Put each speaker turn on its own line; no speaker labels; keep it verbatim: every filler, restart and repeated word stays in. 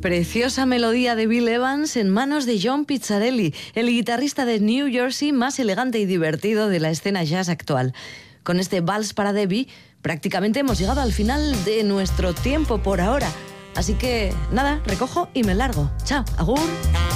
Preciosa melodía de Bill Evans en manos de John Pizzarelli, el guitarrista de New Jersey más elegante y divertido de la escena jazz actual. Con este vals para Debbie, prácticamente hemos llegado al final de nuestro tiempo por ahora. Así que, nada, recojo y me largo. Chao, agur.